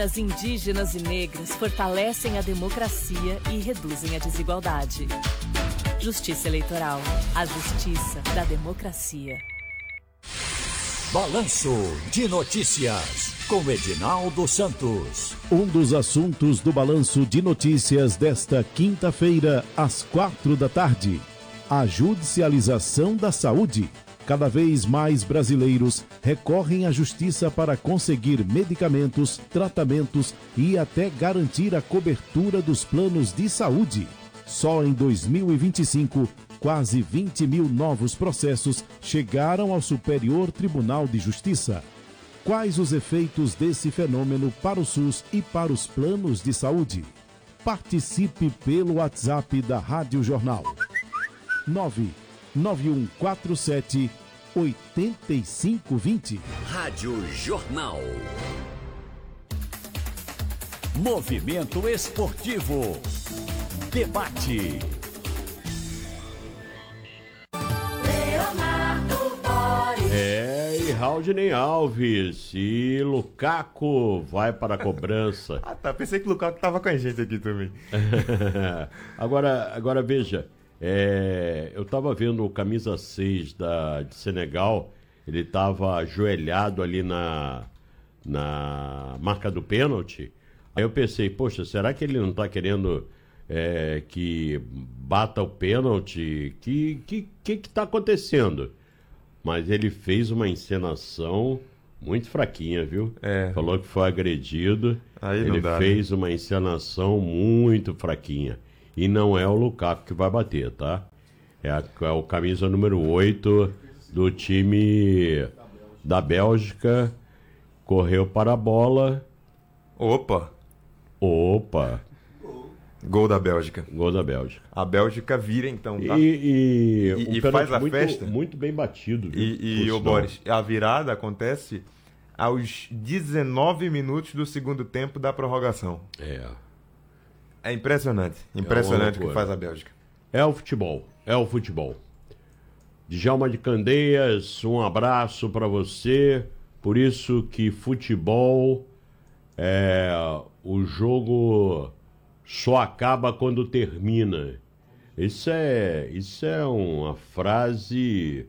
As indígenas e negras fortalecem a democracia e reduzem a desigualdade. Justiça Eleitoral. A justiça da democracia. Balanço de Notícias, com Edinaldo Santos. Um dos assuntos do Balanço de Notícias desta quinta-feira, às 16h, a judicialização da saúde. Cada vez mais brasileiros recorrem à justiça para conseguir medicamentos, tratamentos e até garantir a cobertura dos planos de saúde. Só em 2025, quase 20 mil novos processos chegaram ao Superior Tribunal de Justiça. Quais os efeitos desse fenômeno para o SUS e para os planos de saúde? Participe pelo WhatsApp da Rádio Jornal. 99147-8520. Rádio Jornal. Movimento Esportivo. Debate. E Raudney Alves e Lukaku vai para a cobrança. Tá, pensei que o Lukaku estava com a gente aqui também. Agora veja, eu estava vendo o camisa 6 de Senegal, ele estava ajoelhado ali na marca do pênalti. Aí eu pensei, poxa, será que ele não está querendo que bata o pênalti? Que está acontecendo? Mas ele fez uma encenação muito fraquinha, viu? Falou que foi agredido. Aí ele não dá, fez uma encenação muito fraquinha. E não é o Lukaku que vai bater, tá? É o camisa número 8 do time da Bélgica. Correu para a bola. Opa! Gol da Bélgica. Gol da Bélgica. A Bélgica vira então, tá? E faz a muito, festa. Muito bem batido, viu? E ô Boris, a virada acontece aos 19 minutos do segundo tempo da prorrogação. É impressionante. Impressionante o que faz a Bélgica. É o futebol. Djalma de Candeias, um abraço para você. Por isso que futebol o jogo só acaba quando termina. Isso é uma frase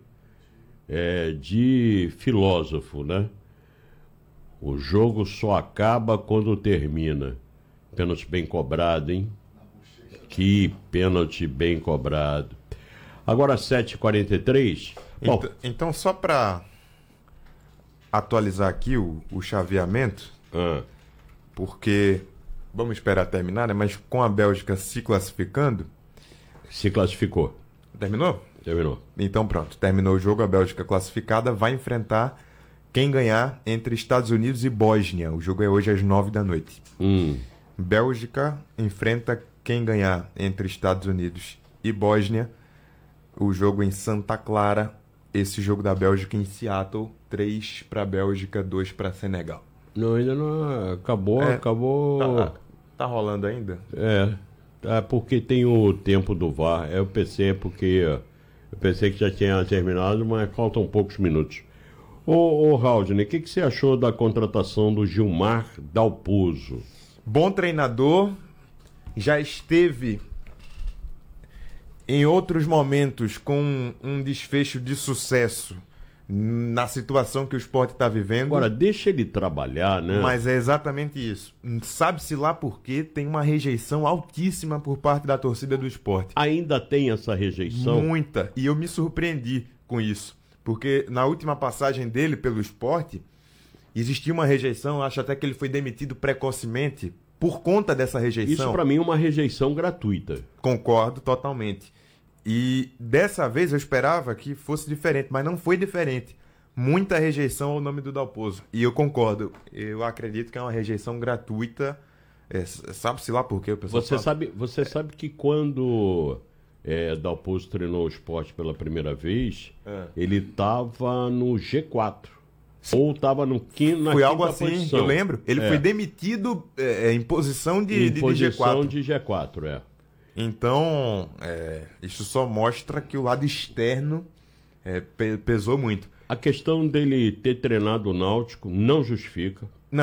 de filósofo, né? O jogo só acaba quando termina. Pênalti bem cobrado, hein? Que pênalti bem cobrado. Agora 7h43. Então só para atualizar aqui o chaveamento, porque vamos esperar terminar, né? Mas com a Bélgica se classificando... Se classificou. Terminou? Terminou. Então pronto, terminou o jogo, a Bélgica classificada vai enfrentar quem ganhar entre Estados Unidos e Bósnia. O jogo é hoje às 21h. Bélgica enfrenta quem ganhar entre Estados Unidos e Bósnia. O jogo em Santa Clara. Esse jogo da Bélgica em Seattle. 3 para a Bélgica, 2 para Senegal. Não, ainda não acabou. Tá rolando ainda? Porque tem o tempo do VAR. Eu pensei que já tinha terminado, mas faltam poucos minutos. Ô Raudney, o que você achou da contratação do Gilmar Dalpozo? Bom treinador, já esteve em outros momentos com um desfecho de sucesso na situação que o Sport está vivendo. Agora, deixa ele trabalhar, né? Mas é exatamente isso. Sabe-se lá por quê? Tem uma rejeição altíssima por parte da torcida do Sport. Ainda tem essa rejeição? Muita. E eu me surpreendi com isso. Porque na última passagem dele pelo Sport, existia uma rejeição. Acho até que ele foi demitido precocemente por conta dessa rejeição. Isso para mim é uma rejeição gratuita. Concordo totalmente. E dessa vez eu esperava que fosse diferente, mas não foi diferente. Muita rejeição ao nome do Dalpozo. E eu concordo. Eu acredito que é uma rejeição gratuita. Sabe-se lá por quê o pessoal Você sabe que quando Dalpozo treinou o Sport pela primeira vez, ele estava no G4. Sim. Ou estava na foi algo assim, posição. Eu lembro. Ele foi demitido em posição de G4. Em posição de G4, Então, isso só mostra que o lado externo pesou muito. A questão dele ter treinado o Náutico não justifica.